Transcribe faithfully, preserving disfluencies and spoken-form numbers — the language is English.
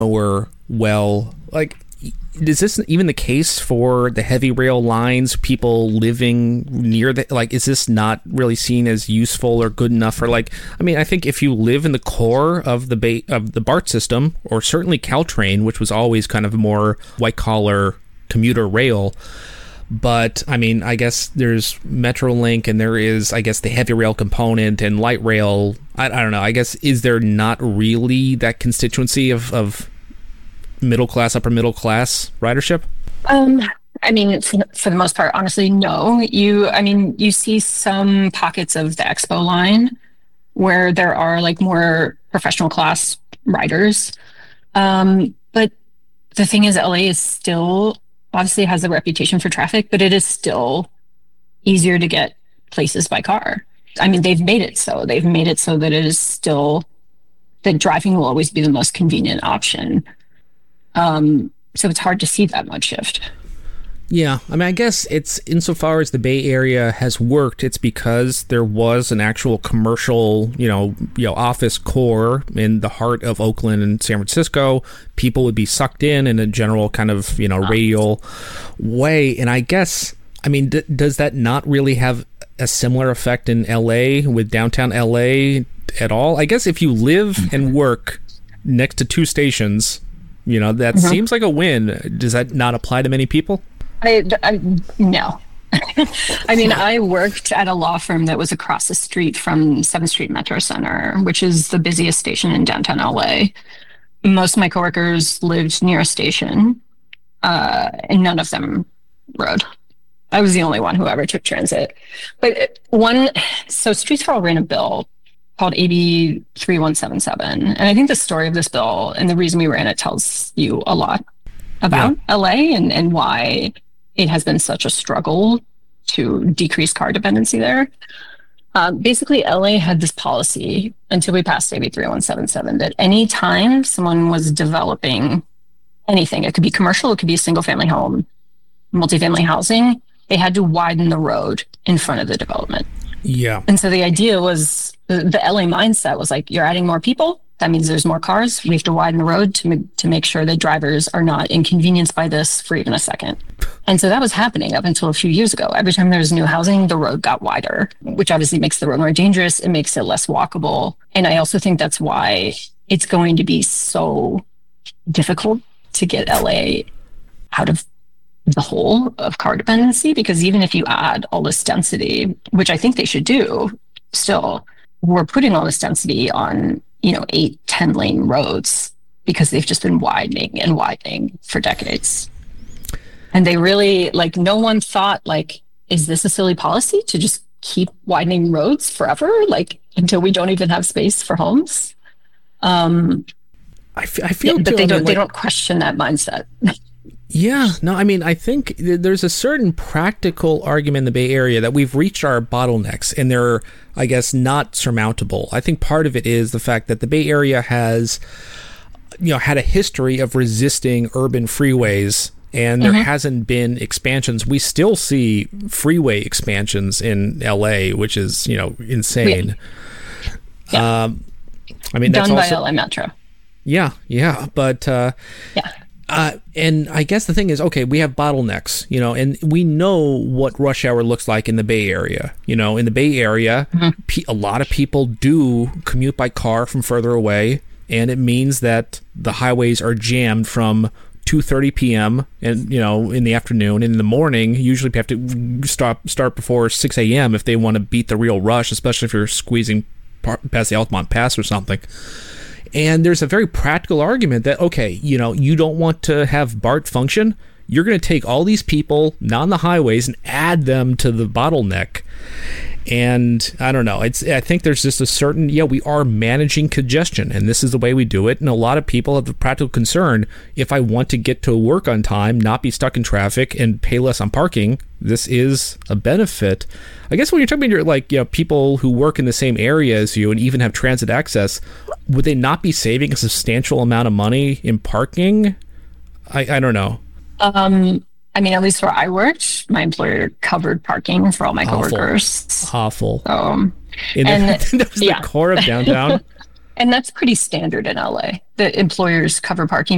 or well, like, is this even the case for the heavy rail lines, people living near the, like, is this not really seen as useful or good enough for, like, I mean, I think if you live in the core of the ba- of the BART system, or certainly Caltrain, which was always kind of more white collar commuter rail, but I mean, I guess there's Metrolink and there is, I guess, the heavy rail component and light rail. I, I don't know. I guess, is there not really that constituency of, of middle class, upper middle class ridership? Um, I mean, for, for the most part, honestly, no. You, I mean, you see some pockets of the Expo line where there are like more professional class riders. Um, but the thing is, L A is still, obviously has a reputation for traffic, but it is still easier to get places by car. I mean, they've made it so. They've made it so that it is still, that driving will always be the most convenient option. Um, so it's hard to see that much shift. Yeah, I mean, I guess it's, insofar as the Bay Area has worked, it's because there was an actual commercial, you know, you know, office core in the heart of Oakland and San Francisco. People would be sucked in in a general kind of, you know, radial way. And I guess, I mean, d- does that not really have a similar effect in L A, with downtown L A at all? I guess if you live and work next to two stations, you know, that mm-hmm. seems like a win. Does that not apply to many people? I, I no. I mean, I worked at a law firm that was across the street from seventh Street Metro Center, which is the busiest station in downtown L A. Most of my coworkers lived near a station, uh, and none of them rode. I was the only one who ever took transit. But one, so Streets for All ran a bill called A B three one seven seven. And I think the story of this bill and the reason we ran it tells you a lot about yeah. L A and, and why it has been such a struggle to decrease car dependency there. Uh, basically, L A had this policy until we passed A B three one seven seven that any time someone was developing anything, it could be commercial, it could be a single family home, multifamily housing, they had to widen the road in front of the development. Yeah. And so the idea was, the, the L A mindset was like, you're adding more people, that means there's more cars. We have to widen the road to, to make sure that drivers are not inconvenienced by this for even a second. And so that was happening up until a few years ago. Every time there was new housing, the road got wider, which obviously makes the road more dangerous. It makes it less walkable. And I also think that's why it's going to be so difficult to get L A out of the hole of car dependency, because even if you add all this density, which I think they should do, still, we're putting all this density on, you know, eight, ten lane roads because they've just been widening and widening for decades. And they really, like, no one thought, like, is this a silly policy to just keep widening roads forever? Like, until we don't even have space for homes? Um, I, f- I feel yeah, too, but they I mean, don't, like, they don't question that mindset. Yeah, no, I mean, I think there's a certain practical argument in the Bay Area that we've reached our bottlenecks, and they're, I guess, not surmountable. I think part of it is the fact that the Bay Area has, you know, had a history of resisting urban freeways, and there mm-hmm. hasn't been expansions. We still see freeway expansions in L A, which is, you know, insane. Yeah. Um, I mean, that's done by also, L A Metro. Yeah, yeah, but uh, yeah. Uh, and I guess the thing is, okay, we have bottlenecks, you know, and we know what rush hour looks like in the Bay Area. You know, in the Bay Area, mm-hmm. pe- a lot of people do commute by car from further away, and it means that the highways are jammed from two thirty p.m. and, you know, in the afternoon. And in the morning, usually you have to stop start before six a.m. if they want to beat the real rush, especially if you're squeezing par- past the Altamont Pass or something. And there's a very practical argument that, okay, you know, you don't want to have BART function. You're going to take all these people, not on the highways, and add them to the bottleneck. And I don't know. It's. I think there's just a certain, yeah, we are managing congestion, and this is the way we do it. And a lot of people have the practical concern, if I want to get to work on time, not be stuck in traffic, and pay less on parking, this is a benefit. I guess when you're talking about, like, you know, people who work in the same area as you and even have transit access, would they not be saving a substantial amount of money in parking? I, I don't know. Um, I mean, at least where I worked, my employer covered parking for all my Awful. coworkers. Awful. Um, in and the, that was yeah. the core of downtown. And that's pretty standard in L A. The employers cover parking